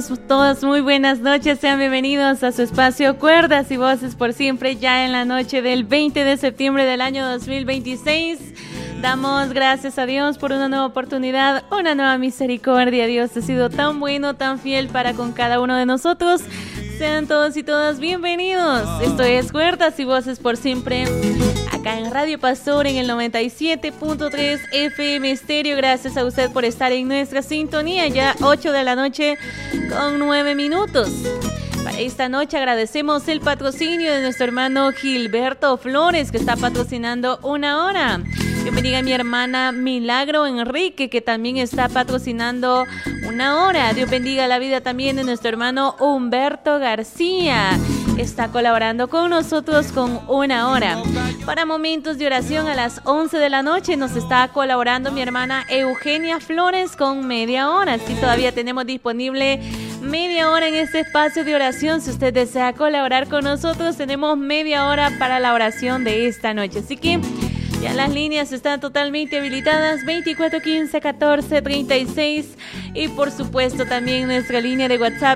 Todas muy buenas noches, sean bienvenidos a su espacio Cuerdas y Voces por Siempre, ya en la noche del 20 de septiembre del año 2026. Damos gracias a Dios por una nueva oportunidad, una nueva misericordia. Dios ha sido tan bueno, tan fiel para con cada uno de nosotros. Sean todos y todas bienvenidos. Esto es Cuerdas y Voces por Siempre, acá en Radio Pastor en el 97.3 FM Estéreo. Gracias a usted por estar en nuestra sintonía, ya 8 de la noche con 9 minutos. Para esta noche agradecemos el patrocinio de nuestro hermano Gilberto Flores, que está patrocinando una hora. Dios bendiga a mi hermana Milagro Enrique, que también está patrocinando una hora. Dios bendiga la vida también de nuestro hermano Humberto García. Está colaborando con nosotros con una hora. Para momentos de oración a las 11 de la noche nos está colaborando mi hermana Eugenia Flores con media hora. Así todavía tenemos disponible media hora en este espacio de oración. Si usted desea colaborar con nosotros, tenemos media hora para la oración de esta noche. Así que ya las líneas están totalmente habilitadas, 2415-1436, y por supuesto también nuestra línea de WhatsApp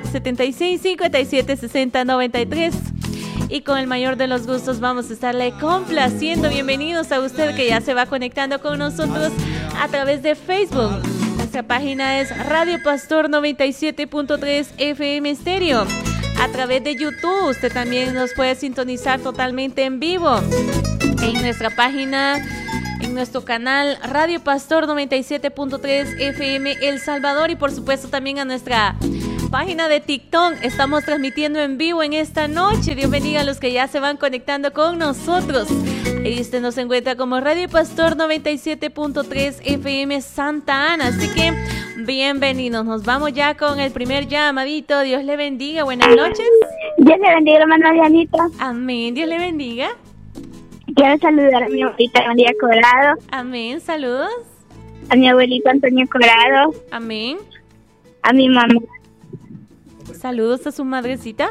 76576093. Y con el mayor de los gustos vamos a estarle complaciendo. Bienvenidos a usted que ya se va conectando con nosotros a través de Facebook. Nuestra página es Radio Pastor 97.3 FM Estéreo. A través de YouTube usted también nos puede sintonizar totalmente en vivo en nuestra página, en nuestro canal Radio Pastor 97.3 FM El Salvador, y por supuesto también a nuestra página de TikTok. Estamos transmitiendo en vivo en esta noche. Dios bendiga a los que ya se van conectando con nosotros. Y usted nos encuentra como Radio Pastor 97.3 FM Santa Ana. Así que bienvenidos. Nos vamos ya con el primer llamadito. Dios le bendiga. Buenas noches. Dios le bendiga, hermana Dianita. Amén. Dios le bendiga. Quiero saludar a mi abuelita María Corado. Amén. Saludos. A mi abuelito Antonio Corado. Amén. A mi mamá. Saludos a su madrecita.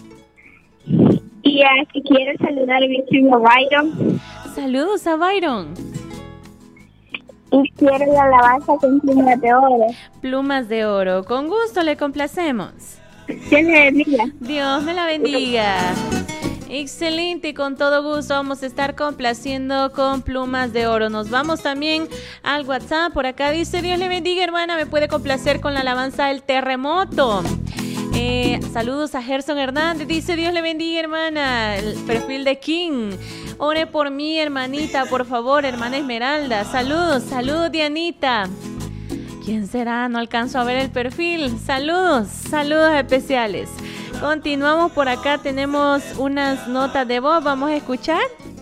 Y aquí quiero saludar a mi primo Byron. Saludos a Byron. Y quiero la alabanza con plumas de oro. Plumas de oro. Con gusto le complacemos. Dios le bendiga. Dios me la bendiga. Excelente, con todo gusto vamos a estar complaciendo con plumas de oro. Nos vamos también al WhatsApp. Por acá dice: Dios le bendiga, hermana, me puede complacer con la alabanza del terremoto. Saludos a Gerson Hernández, dice: Dios le bendiga, hermana. El perfil de King: ore por mí, hermanita, por favor, hermana Esmeralda. Saludos Dianita. ¿Quién será? No alcanzo a ver el perfil. Saludos especiales. Continuamos por acá, tenemos unas notas de voz, vamos a escuchar.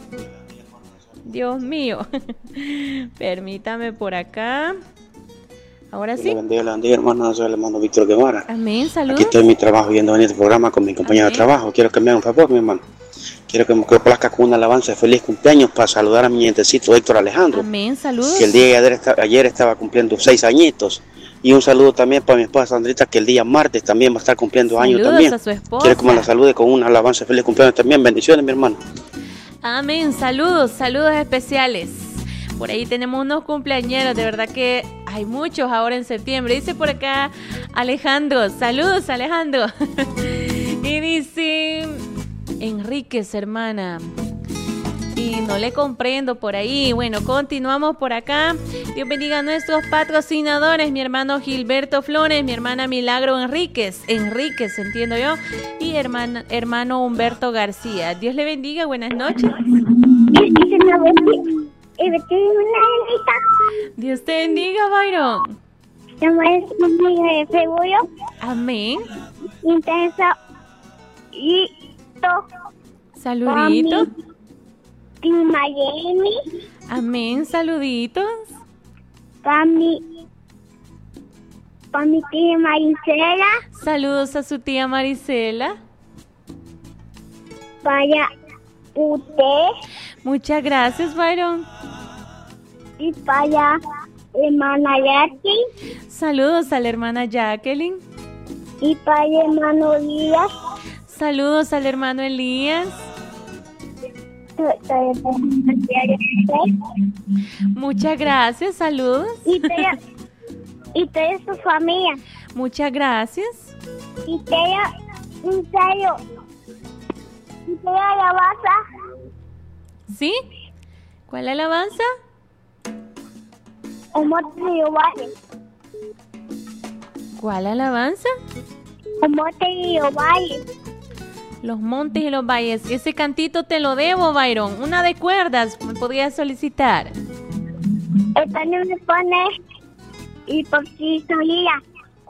Dios mío. Permítame por acá. Ahora sí. Le bendiga, hermano. Soy el hermano Víctor Guevara. Amén, saludos. Aquí estoy en mi trabajo viendo este programa con mi compañero de trabajo. Quiero que me haga un favor, mi hermano. Quiero que me complazca con una alabanza de feliz cumpleaños para saludar a mi nietecito Héctor Alejandro. Amén, saludos. Que el día de ayer estaba cumpliendo 6 añitos. Y un saludo también para mi esposa Sandrita, que el día martes también va a estar cumpliendo años también. A su esposa. Quiero que me la salude con una alabanza de feliz cumpleaños también. Bendiciones, mi hermano. Amén, saludos especiales. Por ahí tenemos unos cumpleañeros, de verdad que hay muchos ahora en septiembre. Dice por acá Alejandro, saludos Alejandro. Y dice Enríquez, hermana. Y no le comprendo por ahí. Bueno, continuamos por acá. Dios bendiga a nuestros patrocinadores, mi hermano Gilberto Flores, mi hermana Milagro Enríquez, entiendo yo, y hermano Humberto García. Dios le bendiga, buenas noches. Dios te bendiga, Byron. De seguro. Amén. Intenso. Y Saluditos. Y Miami. Amén, saluditos. Para mi tía Marisela. Saludos a su tía Marisela. Para usted. Muchas gracias, Byron. Y para hermana Jacqueline. Saludos a la hermana Jacqueline. Y para hermano Elías. Saludos al hermano Elías. Muchas gracias, saludos. Y toda su familia. Muchas gracias. Y te alabanza. ¿Sí? ¿Cuál alabanza? Un monte y un valle. ¿Cuál alabanza? Un monte y un valle. Los montes y los valles. Ese cantito te lo debo, Byron. Una de cuerdas me podías solicitar. Esta no me pone y por si solía.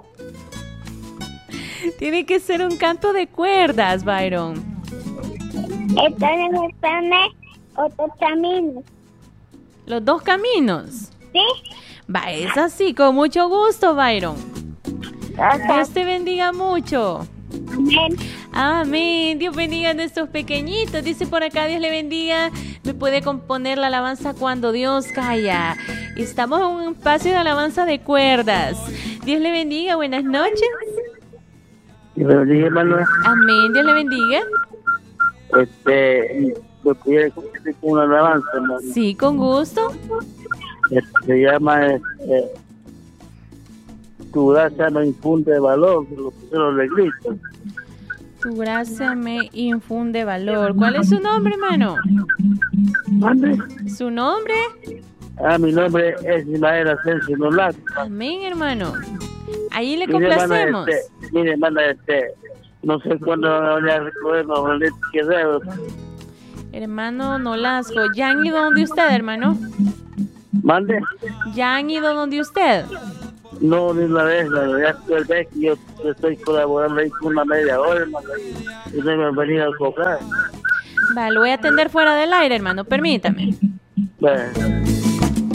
Tiene que ser un canto de cuerdas, Byron. Esta no me pone otro camino. Los dos caminos. ¿Sí? Va, es así, con mucho gusto, Byron. Ajá. Dios te bendiga mucho. Amén. Amén. Dios bendiga a nuestros pequeñitos. Dice por acá, Dios le bendiga. Me puede componer la alabanza cuando Dios calla. Estamos en un espacio de alabanza de cuerdas. Dios le bendiga. Buenas noches. Dios le bendiga, hermano. Amén. Dios le bendiga. ¿Me pudiera compartir con una alabanza, hermano? Sí, con gusto. Se llama Tu gracia me infunde valor, lo pusieron en la iglesia. Tu gracia me infunde valor. ¿Cuál es su nombre, hermano? ¿Mande? ¿Su nombre? Mi nombre es Ismael Asensio Nolasco. Amén, hermano. Ahí le Mire, hermano, complacemos. mire, hermano, no sé cuándo van a venir a recoger los boletos que debo. Hermano Nolasco, ¿ya han ido donde usted, hermano? ¿Mande? ¿Ya han ido donde usted? No, ni una vez, ya estoy vez que yo estoy colaborando ahí con una media hora, hermano. Y no me han venido a cobrar. Va, lo voy a atender fuera del aire, hermano, permítame. Bueno.